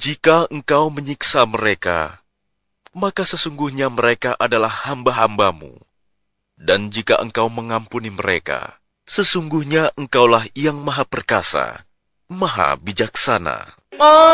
Jika engkau menyiksa mereka, maka sesungguhnya mereka adalah hamba-hambamu. Dan jika engkau mengampuni mereka, sesungguhnya engkaulah yang maha perkasa, maha bijaksana.